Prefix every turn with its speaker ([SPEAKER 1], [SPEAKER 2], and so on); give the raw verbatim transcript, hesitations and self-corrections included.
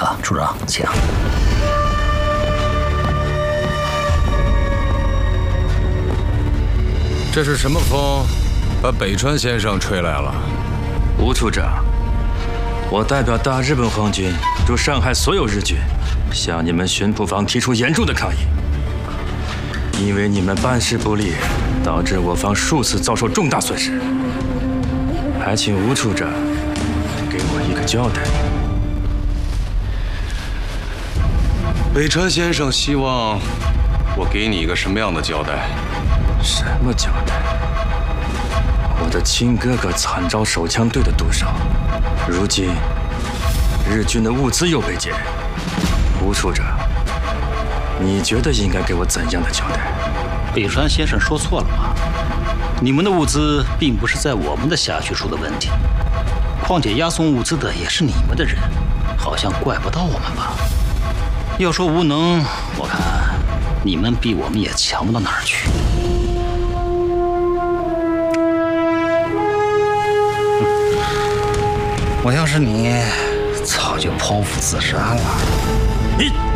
[SPEAKER 1] 啊，处长，请。
[SPEAKER 2] 这是什么风，把北川先生吹来了？
[SPEAKER 3] 吴处长，我代表大日本皇军驻上海所有日军，向你们巡捕房提出严重的抗议。因为你们办事不力，导致我方数次遭受重大损失，还请吴处长给我一个交代。
[SPEAKER 2] 北川先生希望我给你一个什么样的交代？
[SPEAKER 3] 什么交代？我的亲哥哥惨遭手枪队的毒手，如今日军的物资又被劫。吴处长，你觉得应该给我怎样的交代？
[SPEAKER 1] 北川先生说错了吧？你们的物资并不是在我们的辖区出的问题，况且押送物资的也是你们的人，好像怪不到我们吧？要说无能，我看你们比我们也强不到哪儿去。我要是你，早就剖腹自杀了。
[SPEAKER 3] 你。